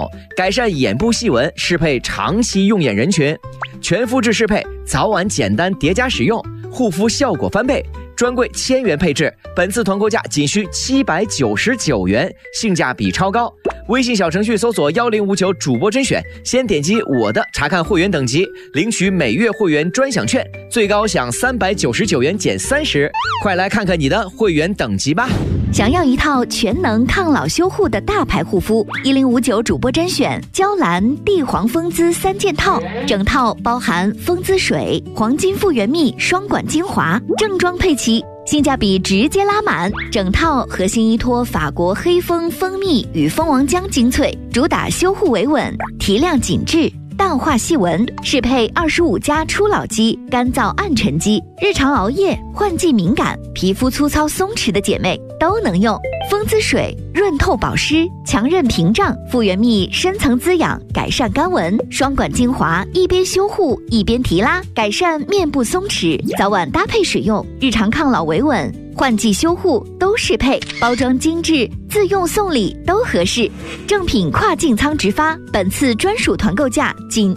改善眼部细纹，适配长期用眼人群。全肤质适配，早晚简单叠加使用，护肤效果翻倍。专柜1000元配置，本次团购价仅需799元，性价比超高。微信小程序搜索1059主播甄选，先点击我的查看会员等级，领取每月会员专享券，最高享399元减30。快来看看你的会员等级吧。 想要一套全能抗老修护的大牌护肤，1059主播甄选娇兰地黄蜂姿3件套，整套包含蜂姿水、黄金复原蜜双管精华，正装配齐，性价比直接拉满。整套核心依托法国黑蜂蜂蜜与蜂王浆精粹，主打修护维稳、提亮紧致、淡化细纹，适配25+初老肌、干燥暗沉肌、日常熬夜、换季敏感、皮肤粗糙松弛的姐妹都能用。蜂姿水润透保湿，强韧屏障；复原蜜深层滋养，改善干纹；双管精华一边修护一边提拉，改善面部松弛。早晚搭配使用，日常抗老维稳、换季修护都适配，包装精致，自用送礼都合适。正品跨境仓直发，本次专属团购价仅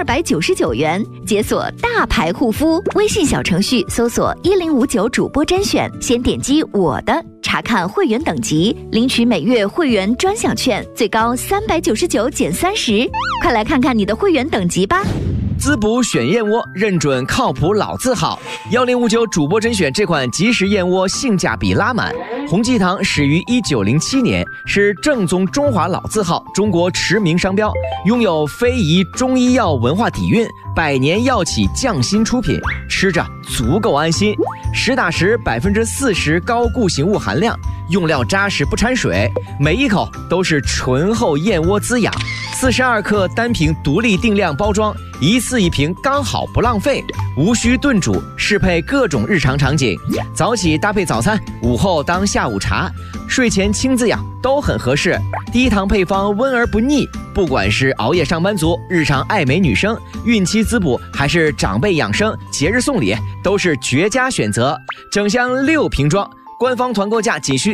1299元，解锁大牌护肤。微信小程序搜索1059主播甄选，先点击我的查看会员等级，领取每月会员专享券，最高399减30。快来看看你的会员等级吧。 滋补选燕窝，认准靠谱老字号。1059主播甄选这款即食燕窝性价比拉满。洪记堂始于1907年，是正宗中华老字号，中国驰名商标，拥有非遗中医药文化底蕴，百年药企匠心出品，吃着足够安心。实打实40%高固形物含量，用料扎实不掺水，每一口都是醇厚燕窝滋养。42克单瓶独立定量包装，一次一瓶刚好不浪费，无需炖煮，适配各种日常场景。早起搭配早餐，午后当下午茶，睡前轻滋养都很合适。低糖配方温而不腻，不管是熬夜上班族、日常爱美女生、孕期滋补，还是长辈养生、节日送礼，都是绝佳选择。整箱6瓶装，官方团购价仅需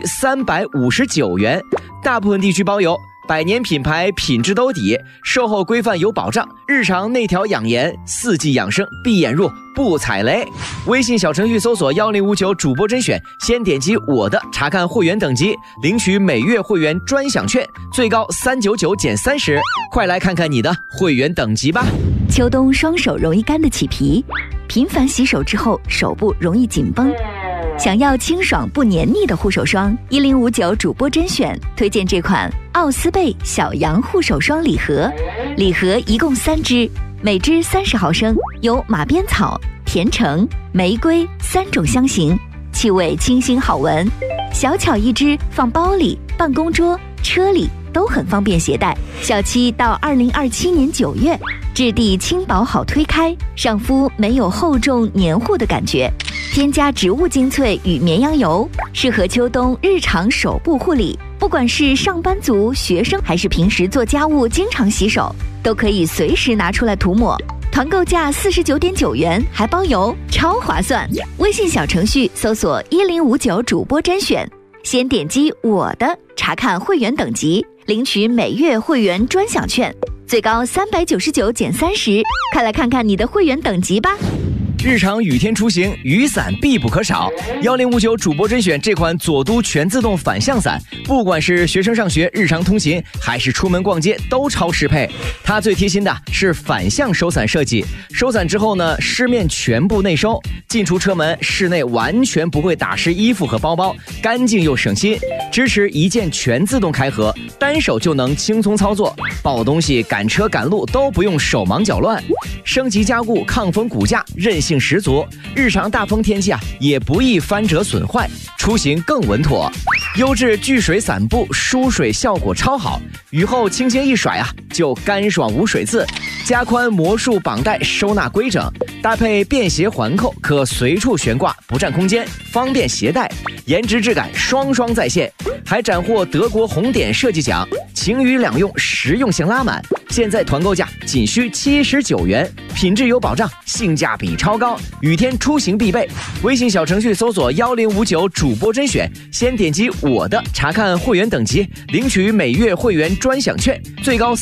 359元，大部分地区包邮。百年品牌，品质兜底，售后规范有保障，日常内调养颜，四季养生，闭眼入不踩雷。微信小程序搜索1059主播甄选，先点击我的查看会员等级，领取每月会员专享券，最高399减30。快来看看你的会员等级吧。 秋冬双手容易干得起皮，频繁洗手之后手部容易紧绷。想要清爽不黏腻的护手霜，1059主播甄选推荐这款奥斯贝小羊护手霜礼盒，礼盒一共3支，每支30毫升，有马鞭草、甜橙、玫瑰3种香型，气味清新好闻。小巧一支，放包里、办公桌、车里都很方便携带。小期到2027年9月，质地轻薄好推开，上肤没有厚重黏糊的感觉。添加植物精粹与绵羊油，适合秋冬日常手部护理。不管是上班族、学生，还是平时做家务经常洗手，都可以随时拿出来涂抹。团购价49.9元，还包邮，超划算。微信小程序搜索1059主播甄选，先点击我的查看会员等级，领取每月会员专享券，最高399减30。快来看看你的会员等级吧。 日常雨天出行，雨伞必不可少。1059主播甄选这款左都全自动反向伞，不管是学生上学、日常通勤，还是出门逛街，都超适配。它最贴心的是反向收伞设计，收伞之后呢，湿面全部内收，进出车门、室内完全不会打湿衣服和包包，干净又省心。支持一键全自动开合，单手就能轻松操作，抱东西、赶车赶路都不用手忙脚乱。升级加固，抗风骨架，韧性十足，日常大风天气也不易翻折损坏，出行更稳妥。优质聚水伞布，疏水效果超好，雨后轻轻一甩就干爽无水渍。加宽魔术绑带，收纳规整，搭配便携环扣，可随处悬挂，不占空间，方便携带。颜值质感双双在线，还斩获德国红点设计奖，晴雨两用，实用性拉满。现在团购价仅需79元，品质有保障，性价比超高，雨天出行必备。微信小程序搜索1059主播甄选，先点击我的查看会员等级，领取每月会员专享券，最高